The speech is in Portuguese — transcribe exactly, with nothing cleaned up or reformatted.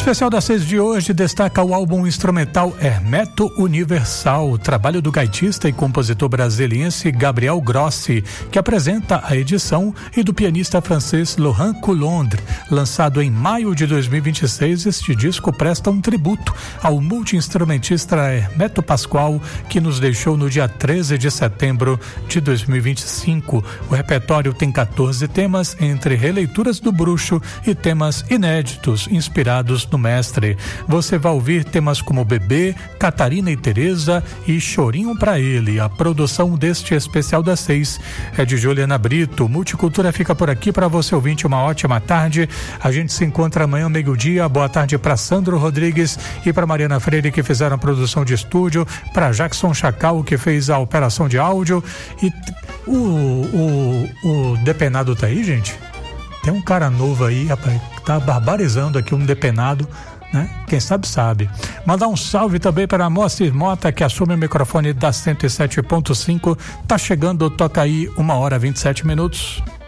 especial das seis de hoje destaca o álbum instrumental Hermeto Universal, trabalho do gaitista e compositor brasiliense Gabriel Grossi, que apresenta a edição, e do pianista francês Laurent Coulondre. Lançado em maio de dois mil e vinte e seis, este disco presta um tributo ao multi-instrumentista Hermeto Pascoal, que nos deixou no dia treze de setembro de dois mil e vinte e cinco. O repertório tem quatorze temas, entre releituras do bruxo e temas inéditos, inspirados no mestre. Você vai ouvir temas como Bebê, Catarina e Teresa e Chorinho pra Ele. A produção deste especial das seis é de Juliana Brito. Multicultura fica por aqui para você, ouvinte, uma ótima tarde. A gente se encontra amanhã, meio-dia. Boa tarde para Sandro Rodrigues e para Mariana Freire, que fizeram a produção de estúdio, para Jackson Chacal, que fez a operação de áudio. E o, o, o depenado tá aí, gente? Tem um cara novo aí, rapaz, que tá barbarizando aqui um depenado, né? Quem sabe, sabe. Mandar um salve também para a Moacir Mota, que assume o microfone da cento e sete ponto cinco. Tá chegando, toca aí, uma hora e vinte e sete minutos.